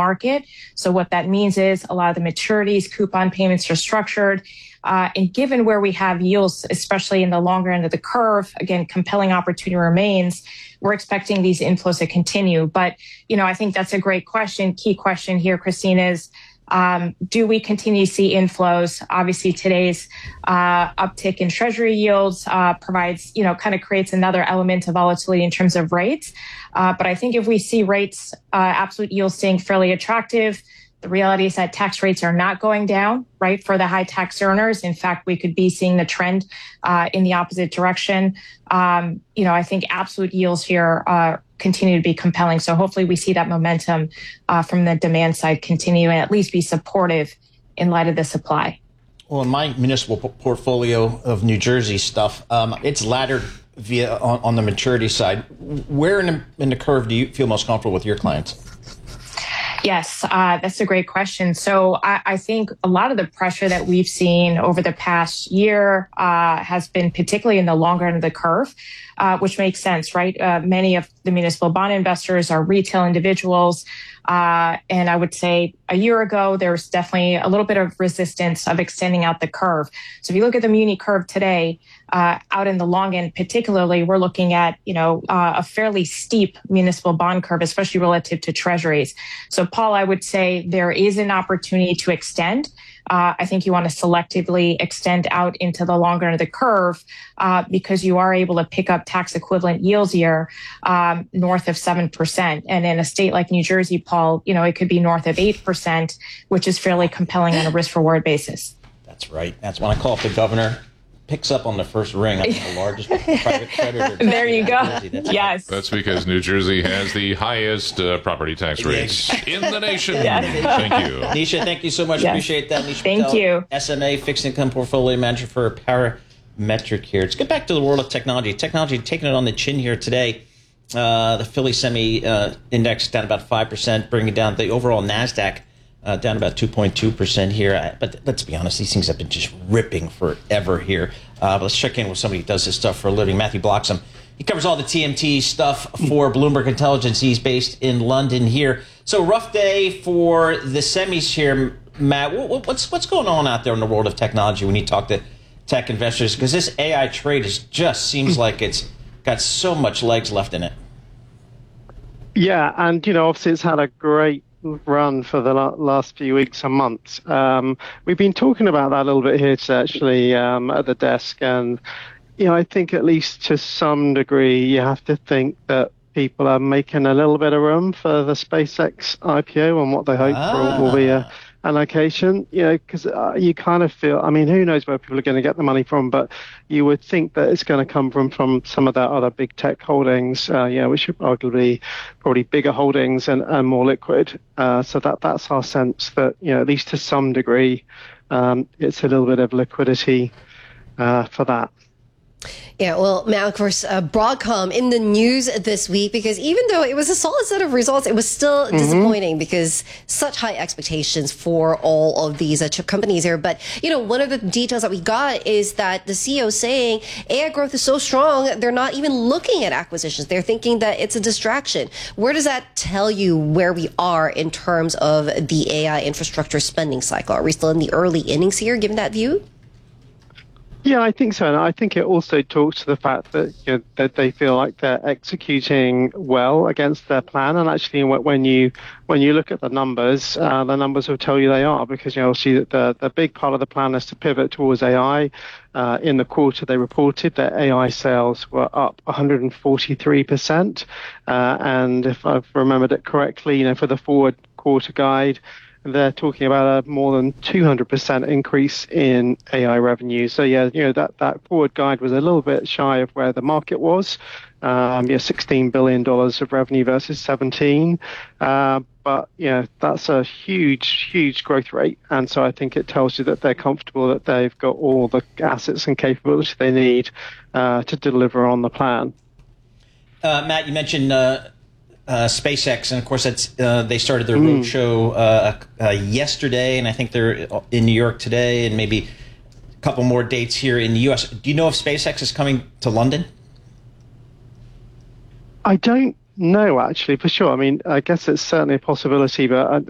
market. So what that means is a lot of the maturities, coupon payments are structured. And given where we have yields, especially in the longer end of the curve, again, compelling opportunity remains. We're expecting these inflows to continue. But, I think that's a great question. Key question here, Christine, is do we continue to see inflows? Obviously, today's uptick in Treasury yields provides, kind of creates another element of volatility in terms of rates. But I think if we see rates, absolute yields staying fairly attractive, the reality is that tax rates are not going down, right, for the high tax earners. In fact, we could be seeing the trend in the opposite direction. I think absolute yields here continue to be compelling. So hopefully we see that momentum from the demand side continue and at least be supportive in light of the supply. Well, in my municipal portfolio of New Jersey stuff, it's laddered via on the maturity side. Where in the curve do you feel most comfortable with your clients? Yes, that's a great question. So I think a lot of the pressure that we've seen over the past year has been particularly in the longer end of the curve, which makes sense, right? Many of the municipal bond investors are retail individuals. And I would say a year ago, there was definitely a little bit of resistance of extending out the curve. So if you look at the muni curve today, out in the long end, particularly, we're looking at, a fairly steep municipal bond curve, especially relative to treasuries. So, Paul, I would say there is an opportunity to extend. I think you want to selectively extend out into the longer end of the curve because you are able to pick up tax equivalent yields here north of 7%. And in a state like New Jersey, Paul, it could be north of 8%, which is fairly compelling on a risk reward basis. That's right. That's when I call up the governor. Picks up on the first ring. I'm the largest private creditor. There you go. Yes. That's because New Jersey has the highest property tax rates in the nation. Yes. Thank you. Nisha, thank you so much. Yes. Appreciate that. Nisha Thank Patel, you. SMA Fixed Income Portfolio Manager for Parametric here. Let's get back to the world of technology. Technology taking it on the chin here today. The Philly Semi Index down about 5%, bringing down the overall NASDAQ down about 2.2% here. But let's be honest, these things have been just ripping forever here. But let's check in with somebody who does this stuff for a living, Matthew Bloxham. He covers all the TMT stuff for Bloomberg Intelligence. He's based in London here. So rough day for the semis here, Matt. What's going on out there in the world of technology when you talk to tech investors? Because this AI trade just seems like it's got so much legs left in it. Yeah, and obviously it's had a great run for the last few weeks and months. We've been talking about that a little bit here today, actually, at the desk. And, I think at least to some degree, you have to think that people are making a little bit of room for the SpaceX IPO and what they hope will be a allocation, because you kind of feel, who knows where people are going to get the money from, but you would think that it's going to come from some of their other big tech holdings, which are arguably probably bigger holdings and more liquid. So that's our sense that, at least to some degree, it's a little bit of liquidity for that. Yeah, well, Matt, of course, Broadcom in the news this week because even though it was a solid set of results, it was still disappointing because such high expectations for all of these chip companies here. But, one of the details that we got is that the CEO saying AI growth is so strong, they're not even looking at acquisitions. They're thinking that it's a distraction. Where does that tell you where we are in terms of the AI infrastructure spending cycle? Are we still in the early innings here, given that view? Yeah, I think so. And I think it also talks to the fact that, that they feel like they're executing well against their plan. And actually, when you look at the numbers will tell you they are, because you'll see that the big part of the plan is to pivot towards AI. In the quarter, they reported that AI sales were up 143%. And if I've remembered it correctly, for the forward quarter guide, they're talking about a more than 200% increase in AI revenue. So that forward guide was a little bit shy of where the market was. $16 billion of revenue versus 17. But that's a huge growth rate. And so I think it tells you that they're comfortable that they've got all the assets and capability they need to deliver on the plan. Matt, you mentioned SpaceX, and of course they started their roadshow yesterday, and I think they're in New York today, and maybe a couple more dates here in the U.S. Do you know if SpaceX is coming to London? I don't know, actually, for sure. I guess it's certainly a possibility, but